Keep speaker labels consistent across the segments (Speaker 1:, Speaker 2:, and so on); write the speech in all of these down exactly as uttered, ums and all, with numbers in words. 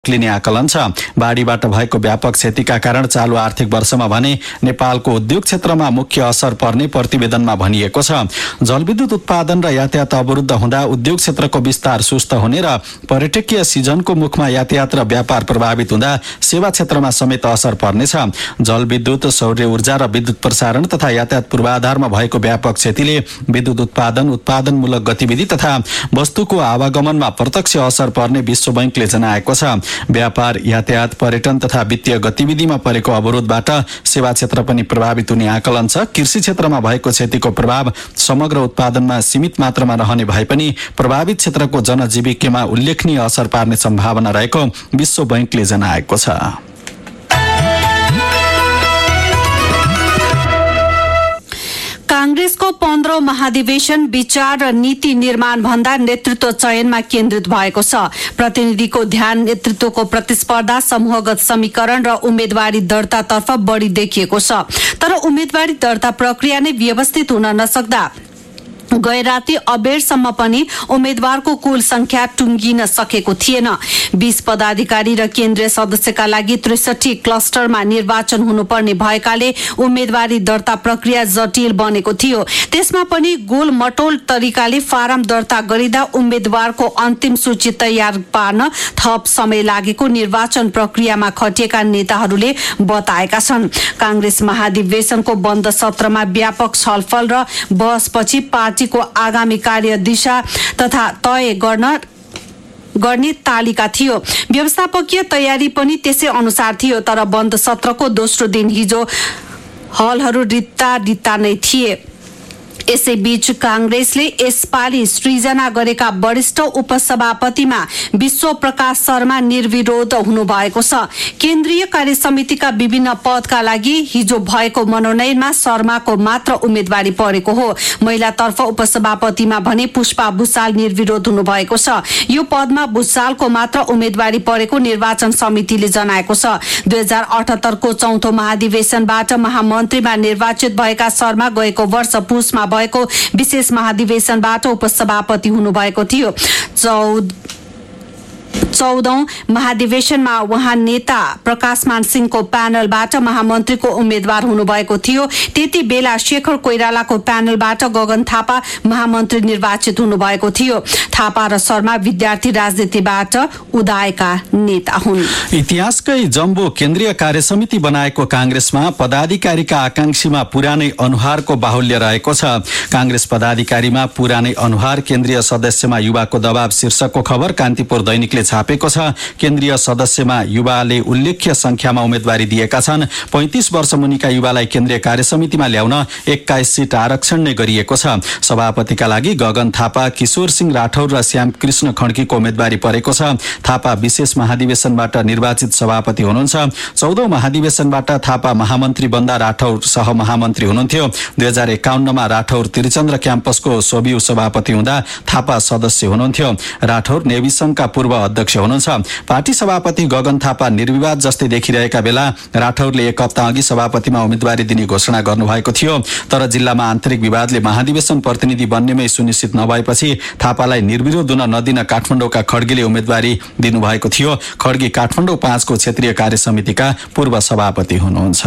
Speaker 1: लिने आकलन छ। बाढीबाट भएको व्यापक क्षतिका कारण चालु आर्थिक वर्षमा भने नेपालको उद्योग क्षेत्रमा मुख्य असर पर्ने प्रतिवेदनमा भनिएको छ। जलविद्युत उत्पादन र यातायात अवरुद्ध हुँदा उद्योग क्षेत्रको विस्तार सुस्त हुने र पर्यटकीय सिजनको मुखमा यातायात र व्यापार प्रभावित हुँदा सेवा क्षेत्रमा समेत असर पर्नेछ। जलविद्युत, सौर्य ऊर्जा र विद्युत प्रसारण तथा यातायात पूर्वाधारमा भएको व्यापक क्षतिले विद्युत उत्पादन, उत्पादनमूलक गतिविधि तथा वस्तुको आवागमनमा प्रत्यक्ष असर पर्ने विश्व बैंकले जनाएको छ। व्यापार, यातायात, पर्यटन तथा वित्तीय गतिविधिमा परेको अवरोधबाट सेवा क्षेत्र पनि प्रभावित हुने आकलन छ। कृषि क्षेत्रमा भएको क्षतिको प्रभाव समग्र उत्पादनमा सीमित मात्रामा रहने भए पनि प्रभावित क्षेत्रको जनजीविकामा उल्लेखनीय असर पार्ने सम्भावना रहेको विश्व बैंकले जनाएको छ।
Speaker 2: कांग्रेसको पन्ध्रौं महाधिवेशन विचार र नीति निर्माण भन्दा नेतृत्व चयनमा केन्द्रित भएको छ। प्रतिनिधिको ध्यान नेतृत्वको प्रतिस्पर्धा, समूहगत समीकरण र उम्मेदवारी दर्तातर्फ बढी देखिएको छ। तर उम्मेदवारी दर्ता प्रक्रिया नै व्यवस्थित हुन नसक्दा गए राति अबेरसम्म पनि उम्मेद्वारको कुल संख्या टुंगिन सकेको थिएन। बीस पदाधिकारी र केन्द्रीय सदस्यका लागि त्रिसठी क्लस्टरमा निर्वाचन हुनुपर्ने भएकाले उम्मेदवारी दर्ता प्रक्रिया जटिल बनेको थियो। त्यसमा पनि गोल मटोल तरिकाले फारम दर्ता गरिँदा उम्मेद्वारको अन्तिम सूची तयार पार्न थप समय लागेको निर्वाचन प्रक्रियामा खटिएका नेताहरूले बताएका छन्। कांग्रेस महाधिवेशनको बन्द सत्रमा व्यापक छलफल र बहसपछि पार्टी को आगामी कार्य दिशा तथा तय गर्न गर्ने तालिका थियो। व्यवस्थापकीय तयारी पनि त्यसै अनुसार थियो। तर बन्द सत्रको दोस्रो दिन हिजो हलहरू रित्ता रित्ता नै थिए। यसैबीच कांग्रेसले यसपालि सृजना गरेका वरिष्ठ उपसभापतिमा विश्व प्रकाश शर्मा निर्विरोध हुनुभएको छ। केन्द्रीय कार्य समितिका विभिन्न पदका लागि हिजो भएको मनोनयनमा शर्माको मात्र उम्मेदवारी परेको हो। महिलातर्फ उपसभापतिमा भने पुष्पा भुसाल निर्विरोध हुनुभएको छ। यो पदमा भुसालको मात्र उम्मेदवारी परेको निर्वाचन समितिले जनाएको छ। दुई हजार अठहत्तरको चौथो महाधिवेशनबाट महामन्त्रीमा निर्वाचित भएका शर्मा गएको वर्ष पुसमा भएको विशेष महाधिवेशनबाट उपसभापति हुनुभएको थियो। चौध चौधौं महाधिवेशनमा उहाँ नेता प्रकाशमान सिंहको प्यानलबाट महामन्त्रीको उम्मेद्वार हुनुभएको थियो। त्यति बेला शेखर कोइरालाको प्यानलबाट गगन थापा महामन्त्री निर्वाचित हुनुभएको थियो। थापा र शर्मा विद्यार्थी राजनीतिबाट उदाएका नेता हुन्।
Speaker 1: इतिहासकै जम्बो केन्द्रीय कार्य समिति बनाएको कांग्रेसमा पदाधिकारीका आकांक्षीमा पुरानै अनुहारको बाहुल्य रहेको छ। कांग्रेस पदाधिकारीमा पुरानै अनुहार, केन्द्रीय सदस्यमा युवाको दबाव शीर्षकको खबर कान्तिपुर दैनिकले छापेको छ। केन्द्रीय सदस्यमा युवाले उल्लेख्य संख्यामा उम्मेदवारी दिएका छन्। पैंतीस वर्ष मुनिका युवालाई केन्द्रीय कार्य समितिमा ल्याउन एक्काइस सीट आरक्षण नै गरिएको छ। सभापतिका लागि गगन थापा, किशोर सिंह राठौर र श्याम कृष्ण खड्कीको उम्मेदवारी परेको छ। थापा विशेष महाधिवेशनबाट निर्वाचित सभापति हुनुहुन्छ। चौधौं महाधिवेशनबाट थापा महामन्त्री बन्दा राठौर सह महामन्त्री हुनुहुन्थ्यो। दुई हजार एकाउन्नमा राठौर त्रिचन्द्र क्याम्पसको सोभियु सभापति हुँदा थापा सदस्य हुनुहुन्थ्यो। राठौर नेभी संघका पूर्व अध्यक्ष हुनुहुन्छ। पार्टी सभापति गगन थापा निर्विवाद जस्तै देखिरहेका बेला राठौरले एक हप्ता अघि सभापतिमा उम्मेदवारी दिने घोषणा गर्नुभएको थियो। तर जिल्लामा आन्तरिक विवादले महाधिवेशन प्रतिनिधि बन्नेमै सुनिश्चित नभएपछि थापालाई निर्विरोध हुन नदिन काठमाडौँका खड्गीले उम्मेदवारी दिनुभएको थियो। खड्गी काठमाडौँ पाँचको क्षेत्रीय कार्य समितिका पूर्व सभापति हुनुहुन्छ।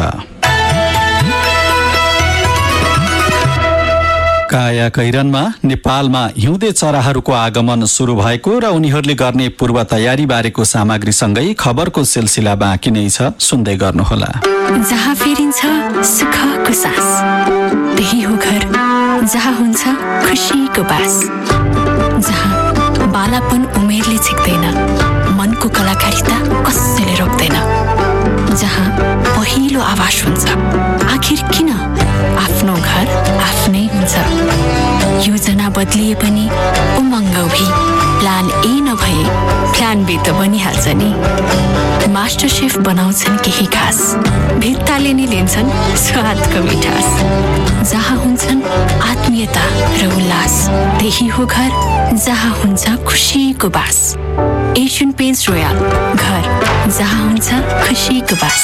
Speaker 1: काया कैरनमा नेपालमा हिउँदे चराहरूको आगमन सुरु भएको र उनीहरूले गर्ने पूर्व तयारी बारेको सामग्रीसँगै खबरको सिलसिला बाँकी नै छ, सुन्दै गर्नुहोला।
Speaker 3: जहाँ फेरिन्छ सुखको सास, त्यही हो घर जहाँ हुन्छ खुसीको बास, जहाँ बालापन उमेरले छिक्दैन, मनको कलाकारिता कसैले रोक्दैन, जहाँ पहिलो आवाज हुन्छ आखिर किन आफ्नो घर आफ्नै हुन्छ। योजना बदलिए पनि उमङ्ग भी प्लान ए नभए प्लान बी त बनिहाल्छ नि। मास्टर शेफ बनाउँछन् केही खास, भित्ताले नै लिन्छन् स्वादको मिठास, जहाँ हुन्छन् आत्मीयता र उल्लास, त्यही हो घर जहाँ हुन्छ खुसीको बास। एशियन पेन्ट्स रोयल, घर जहाँ हुन्छ खुसीको बास।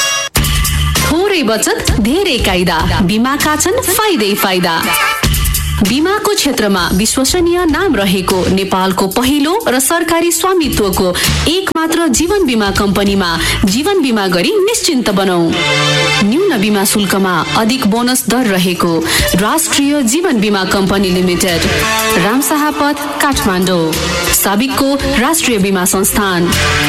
Speaker 3: थोरै बचत धेरै कायदा, बिमाका छन् फाइदै फाइदा। बीमाको क्षेत्रमा विश्वसनीय नाम रहेको नेपालको पहिलो र सरकारी स्वामित्वको एक मात्र जीवन बीमा कम्पनीमा जीवन बीमा गरी निश्चिन्त बनौं। न्यून बीमा शुल्कमा अधिक बोनस दर रहेको राष्ट्रिय जीवन बीमा कम्पनी लिमिटेड, रामशाहपथ, काठमाडौँ। साबिकको राष्ट्रिय बीमा संस्थान।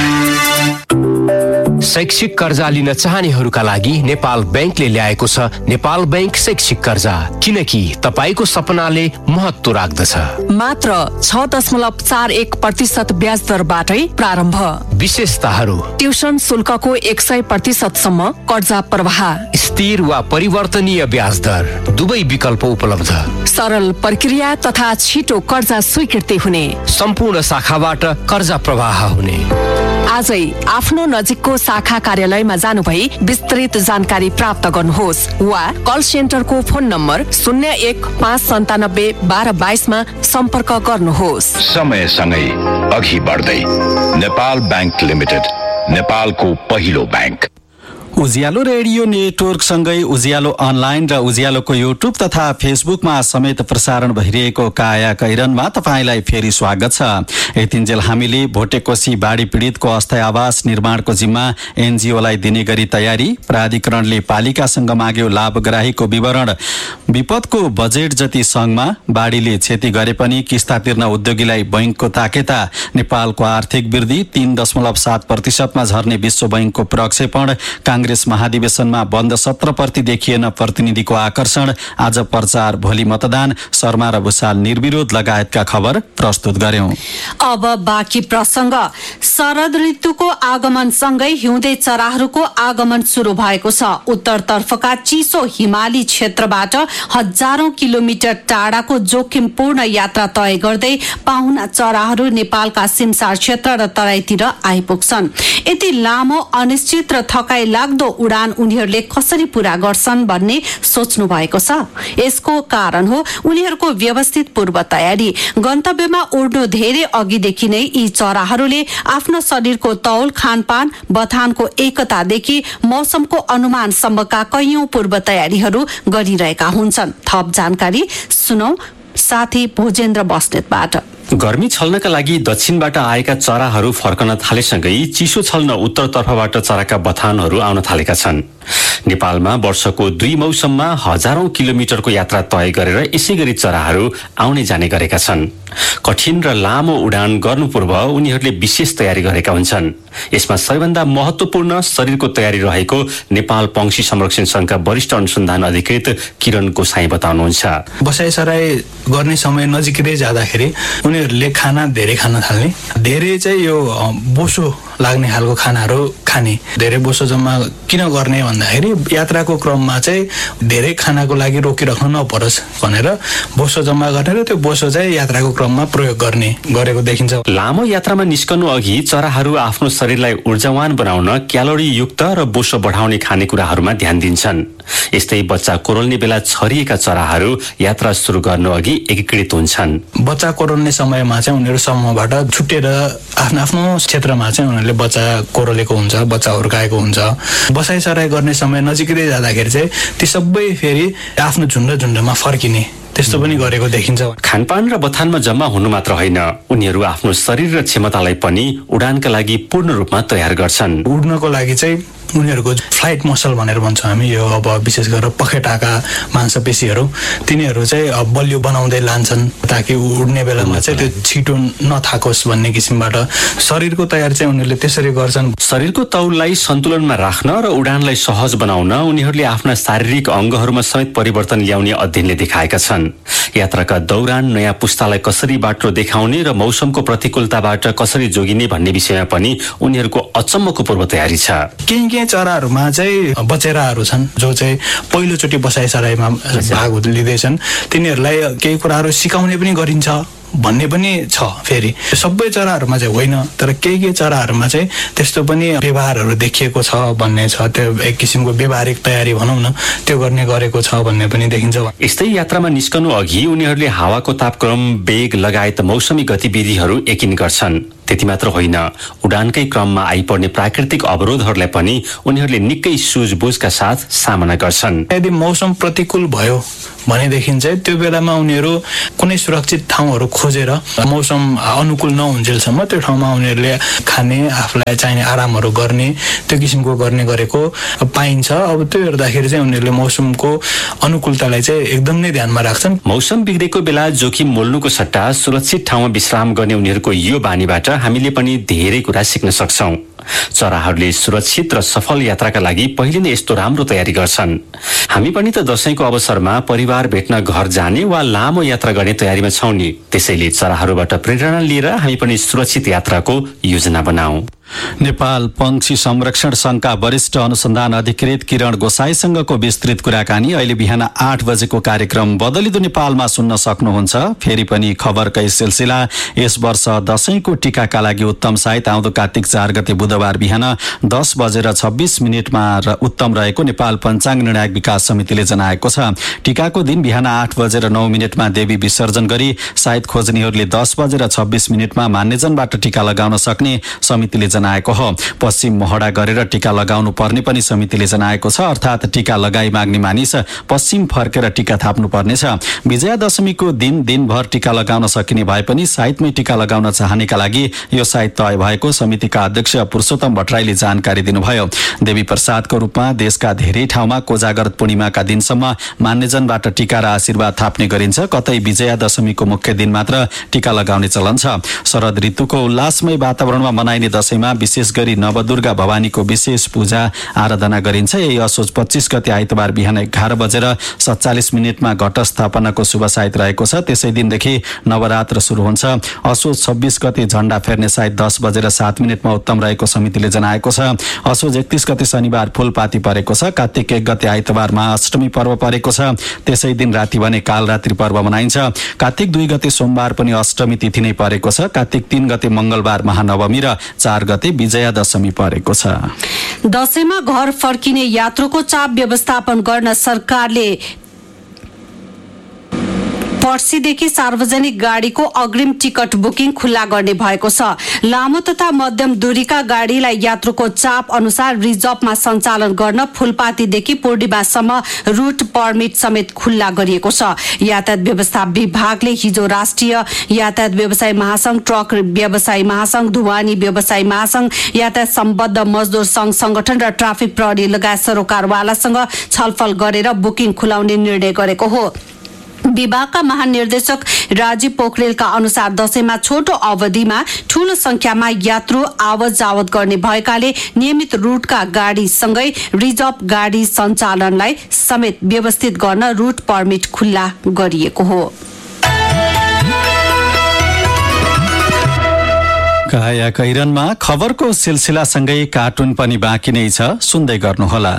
Speaker 4: शैक्षिक कर्जा लिन चाहनेहरूका लागि नेपाल बैंकले ल्याएको छ नेपाल बैंक शैक्षिक कर्जा, किनकि तपाईको सपनाले महत्व राख्दछ।
Speaker 5: मात्र छ दशमलव चार एक प्रतिशत ब्याज दरबाटै प्रारम्भ।
Speaker 4: विशेषताहरू:
Speaker 5: ट्युसन शुल्कको एक सय प्रतिशत सम्म कर्जा प्रवाह,
Speaker 4: स्थिर वा परिवर्तनीय ब्याज दर, दुवै विकल्प उपलब्ध,
Speaker 5: सरल प्रक्रिया तथा छिटो कर्जा स्वीकृति हुने,
Speaker 4: सम्पूर्ण शाखाबाट कर्जा प्रवाह हुने।
Speaker 5: आजै आफ्नो नजिकको शाखा कार्यालयमा जानुभई विस्तृत जानकारी प्राप्त गर्नुहोस् वा कल सेन्टरको फोन नम्बर शून्य एक पाँच सन्तानब्बे बाह्र बाइसमा सम्पर्क गर्नुहोस्।
Speaker 6: समयसँगै अघि बढ्दै नेपाल बैंक लिमिटेड, नेपालको पहिलो बैंक।
Speaker 1: उज्यालो रेडियो नेटवर्कसँगै उज्यालो अनलाइन र उज्यालोको युट्युब तथा फेसबुकमा समेत प्रसारण भइरहेको काया कैरनमा तपाईँलाई फेरि स्वागत छ। यतिन्जेल हामीले भोटेकोशी बाढी पीडितको अस्थायी आवास निर्माणको जिम्मा एनजिओलाई दिने गरी तयारी, प्राधिकरणले पालिकासँग माग्यो लाभग्राहीको विवरण, विपदको बजेट जति सङ्घमा, बाढीले क्षति गरे पनि किस्ता तिर्न उद्योगीलाई बैंकको ताकेता, नेपालको आर्थिक वृद्धि तीन दशमलव सात प्रतिशतमा झर्ने विश्व बैंकको प्रक्षेपण, कांग्रेस महाधिवेशनमा बन्द सत्रप्रति देखिएन प्रतिनिधिको आकर्षण, आज प्रचार भोलि मतदान, शर्मा र भुसाल निर्विरोध लगायतका खबर प्रस्तुत गर्यौं।
Speaker 2: अब बाँकी प्रसंग। शरद ऋतुको आगमनसँगै हिउँदे चराहरूको आगमन शुरू भएको छ। उत्तरतर्फका चिसो हिमाली क्षेत्रबाट हजारौं किलोमिटर टाढाको जोखिमपूर्ण यात्रा तय गर्दै पाहुना चराहरू नेपालका सिमसार क्षेत्र र तराईतिर आइपुग्छन्। यति लामो, अनिश्चित र थकाइ लाग्दो उडान उनीहरूले कसरी पूरा गर्छन् भन्ने सोच्नु भएको छ। यसको कारण हो उनीहरूको व्यवस्थित पूर्व तयारी। गन्तव्यमा उड्नु धेरै अघिदेखि नै यी चराहरूले आफ्नो शरीरको तौल, खानपान, बथानको एकतादेखि मौसमको अनुमानसम्मका कैयौं पूर्व तयारीहरू गरिरहेका हुन्छन्। थप जानकारी सुनौ साथी भोजेन्द्र बस्नेतबाट।
Speaker 7: गर्मी छल्नका लागि दक्षिणबाट आएका चराहरू फर्कन थालेसँगै चिसो छल्न उत्तरतर्फबाट चराका बथानहरू आउन थालेका छन्। नेपालमा वर्षको दुई मौसममा हजारौं किलोमिटरको यात्रा तय गरेर यसै गरी चराहरू आउने जाने गरेका छन्। कठिन र लामो उडान गर्नु पूर्व उनीहरूले विशेष तयारी गरेका हुन्छन्। यसमा सबैभन्दा महत्वपूर्ण शरीरको तयारी रहेको नेपाल पंक्षी संरक्षण संघका वरिष्ठ अनुसन्धान अधिकृत किरण गोसाई बताउनुहुन्छ।
Speaker 8: बसाइसराई गर्ने समय नजिकै जाँदाखेरि उनीहरूले खाना धेरै खान थाल्ने, धेरै चाहिँ यो बोसो लाग्ने खालको खानाहरू खाने। धेरै बोसो जम्मा किन गर्ने भन्दाखेरि यात्राको क्रममा चाहिँ धेरै खानाको लागि रोकिराख्नु नपरोस् भनेर बोसो जम्मा गर्ने र त्यो बोसो चाहिँ यात्राको क्रममा प्रयोग गर्ने गरेको देखिन्छ।
Speaker 7: लामो यात्रामा निस्कनु अघि चराहरू आफ्नो शरीरलाई ऊर्जावान बनाउन क्यालोरी युक्त र बोसो बढाउने खानेकुराहरूमा ध्यान दिन्छन्। यस्तै बच्चा कोरोल्ने बेला छरिएका चराहरू यात्रा सुरु गर्नु अघि एकीकृत हुन्छन्।
Speaker 8: बच्चा कोरोल्ने समयमा चाहिँ उनीहरू समूहबाट छुटेर आफ्नो आफ्नो क्षेत्रमा चाहिँ उनीहरूले बच्चा कोरोलेको हुन्छ, बच्चा हुर्काएको हुन्छ। बसाइसराई गर्ने समय नजिकै जाँदाखेरि चाहिँ ती सबै फेरि आफ्नो झुन्ड झुन्डमा फर्किने त्यस्तो पनि गरेको देखिन्छ।
Speaker 7: खानपान र बथानमा जम्मा हुनु मात्र होइन, उनीहरू आफ्नो शरीर र क्षमतालाई पनि उडानका लागि पूर्ण रूपमा तयार गर्छन्।
Speaker 8: उड्नको लागि चाहिँ उनीहरूको फ्लाइट मसल भनेर भन्छौँ हामी, यो अब विशेष गरेर पखेटाका मांसपेशीहरू तिनीहरू चाहिँ बलियो बनाउँदै लान्छन् ताकि उड्ने बेलामा चाहिँ त्यो छिटो नथाकोस् भन्ने किसिमबाट शरीरको तयारी चाहिँ उनीहरूले त्यसरी गर्छन्।
Speaker 7: शरीरको तौललाई सन्तुलनमा राख्न र उडानलाई सहज बनाउन उनीहरूले आफ्ना शारीरिक अङ्गहरूमा समेत परिवर्तन ल्याउने अध्ययनले देखाएका छन्। यात्राका दौरान नयाँ पुस्तालाई कसरी बाटो देखाउने र मौसमको प्रतिकूलताबाट कसरी जोगिने भन्ने विषयमा पनि उनीहरूको अचम्मको पूर्व तयारी छ।
Speaker 8: केही केही चराहरूमा चाहिँ बचेराहरू छन् जो चाहिँ पहिलोचोटि बसाइसराईमा भाग लिँदैछन्, तिनीहरूलाई केही कुराहरू सिकाउने पनि गरिन्छ भन्ने पनि छ। फेरि सबै चराहरूमा चाहिँ होइन, तर केही केही चराहरूमा चाहिँ त्यस्तो पनि व्यवहारहरू देखिएको छ भन्ने छ। त्यो एक किसिमको व्यवहारिक तयारी भनौँ न, त्यो गर्ने गरेको छ भन्ने पनि देखिन्छ।
Speaker 7: यस्तै यात्रामा निस्कनु अघि उनीहरूले हावाको तापक्रम, वेग लगायत मौसमी गतिविधिहरू यकिन गर्छन्। त्यति मात्र होइन, उडानकै क्रममा आइपर्ने प्राकृतिक अवरोधहरूलाई पनि उनीहरूले निकै सुझबुझका साथ सामना गर्छन्।
Speaker 8: यदि मौसम प्रतिकूल भयो भनेदेखि चाहिँ त्यो बेलामा उनीहरू कुनै सुरक्षित ठाउँहरू खोजेर मौसम अनुकूल नहुन्जेलसम्म त्यो ठाउँमा उनीहरूले खाने, आफूलाई चाहिने आरामहरू गर्ने, त्यो किसिमको गर्ने गरेको पाइन्छ। अब त्यो हेर्दाखेरि चाहिँ उनीहरूले मौसमको अनुकूलतालाई चाहिँ एकदम नै ध्यानमा राख्छन्।
Speaker 7: मौसम बिग्रेको बेला जोखिम मोल्नुको सट्टा सुरक्षित ठाउँमा विश्राम गर्ने उनीहरूको यो बानीबाट हामीले पनि धेरै कुरा सिक्न सक्छौं। चराहरूले सुरक्षित र सफल यात्राका लागि पहिले नै यस्तो राम्रो तयारी गर्छन्। हामी पनि त दशैंको अवसरमा परिवार भेट्न घर जाने वा लामो यात्रा गर्ने तयारीमा छौं नि। त्यसैले चराहरूबाट प्रेरणा लिएर हामी पनि सुरक्षित यात्राको योजना बनाऊ।
Speaker 1: नेपाल पंक्षी संरक्षण संघका वरिष्ठ अनुसन्धान अधिकृत किरण गोसाईसँगको विस्तृत कुराकानी अहिले बिहान आठ बजेको कार्यक्रम बदलिदो नेपालमा सुन्न सक्नुहुन्छ। फेरि पनि खबरकै सिलसिला। यस वर्ष दशैंको टीकाका लागि उत्तम साइत आउँदो कार्तिक चार गते बुधबार बिहान दस बजेर छब्बीस मिनटमा उत्तम रहेको नेपाल पञ्चाङ्ग निर्णायक विकास समितिले जनाएको छ। टीकाको दिन बिहान आठ बजेर नौ मिनटमा देवी विसर्जन गरी साइत खोज्नेहरूले दस बजेर छब्बीस मिनटमा मान्यजनबाट टीका लगाउन सक्ने समितिले जनाएको हो। पश्चिम मोहडा गरेर टीका लगाउनु पर्ने पनि समितिले जनाएको छ। अर्थात् टीका लगाई माग्ने मानिस पश्चिम फर्केर टीका थाप्नु पर्नेछ। विजया दशमीको दिन दिनभर टीका लगाउन सकिने भए पनि साइतमै टीका लगाउन चाहनेका लागि यो साइत तय भएको समितिका अध्यक्ष पुरुषोत्तम भट्टराईले जानकारी दिनुभयो। देवी प्रसादको रूपमा देशका धेरै ठाउँमा कोजागर पूर्णिमाका दिनसम्म मान्यजनबाट टीका र आशीर्वाद थाप्ने गरिन्छ। कतै विजया दशमीको मुख्य दिन मात्र टीका लगाउने चलन छ। शरद ऋतुको उल्लासमय वातावरणमा मनाइने दशैंमा विशेष गरी नवदुर्गा भवानीको विशेष पूजा आराधना गरिन्छ। यही असोज पच्चीस गते आइतबार बिहान एघार बजेर सत्तालिस मिनटमा घट स्थापनाको शुभ साइत रहेको छ। त्यसै दिनदेखि नवरात्र सुरु हुन्छ। असोज छब्बीस गते झण्डा फेर्ने साइत दस बजेर सात मिनटमा उत्तम रहेको समितिले जनाएको छ। असोज एकतीस गते शनिबार फूलपाती परेको छ। कार्तिक एक गते आइतबार महाअष्टमी पर्व परेको छ। त्यसै दिन राति भने कालरात्रि पर्व मनाइन्छ। कार्तिक दुई गते सोमबार पनि अष्टमी तिथि नै परेको छ। कार्तिक तीन गते मंगलबार महानवमी र चार गते विजया दशमी परेको छ।
Speaker 2: दशैंमा घर फर्किने यात्रुको चाप व्यवस्थापन गर्न सरकारले पर्सीदेखि सार्वजनिक गाडीको अग्रिम टिकट बुकिङ खुल्ला गर्ने भएको छ। लामो तथा मध्यम दूरीका गाडीलाई यात्रुको चाप अनुसार रिजर्भमा सञ्चालन गर्न फूलपातीदेखि पूर्णिमासम्म रूट पर्मिट समेत खुल्ला गरिएको छ। यातायात व्यवस्था विभागले हिजो राष्ट्रिय यातायात व्यवसाय महासंघ, ट्रक व्यवसाय महासंघ, ढुवानी व्यवसाय महासंघ, यातायात सम्बद्ध मजदुर संघ संगठन र ट्राफिक प्रहरी लगायत सरोकारवालासँग छलफल गरेर बुकिङ खुलाउने निर्णय गरेको हो। विभागका महानिर्देशक राजीव पोखरेलका अनुसार दशैंमा छोटो अवधिमा ठूलो संख्यामा यात्रु आवत जावत गर्ने भएकाले नियमित रूटका गाडी सँगै रिजर्भ गाडी सञ्चालनलाई समेत व्यवस्थित गर्न रूट पर्मिट खुल्ला गरिएको हो।
Speaker 1: काया कैरनमा खबरको सिलसिलासँगै कार्टुन पनि बाँकी नै छ, सुन्दै गर्नुहोला।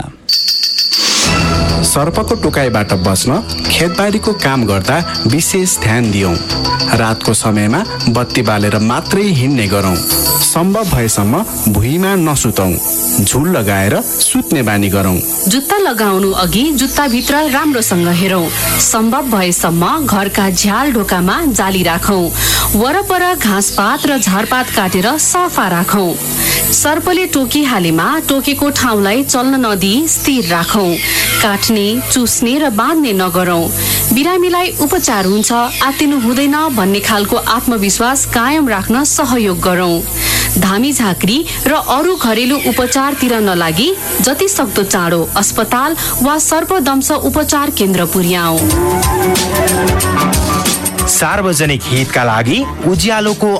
Speaker 9: सर्पको टोकाइबाट बच्न खेतबारीको काम गर्दा विशेष ध्यान दियौं। रातको समयमा बत्ती बालेर मात्रै हिँड्ने गरौं। सम्भव भएसम्म भुइँमा नसुतौं। झुल लगाएर सुत्ने बानी गरौं।
Speaker 3: जुत्ता लगाउनु अघि जुत्ताभित्र राम्रोसँग हेरौं। सम्भव भएसम्म घरका झ्याल ढोकामा जाली राखौं। वरपर घाँसपात र झारपात काटेर सफा राखौं। सर्पले टोकिहालेमा टोकेको ठाउँलाई चल्न नदिई स्थिर राखौं। काट्ने, चुस्ने र बाँध्ने नगरौं। बिरामीलाई उपचार हुन्छ, आत्तिनु हुँदैन भन्ने खालको आत्मविश्वास कायम राख्न सहयोग गरौं। धामी झाँक्री र अरू घरेलु उपचारतिर नलागी जति सक्दो चाँडो अस्पताल वा सर्पदंश उपचार केन्द्र पुर्याऊ।
Speaker 10: सार्वजनिक हितका लागि उज्यालोको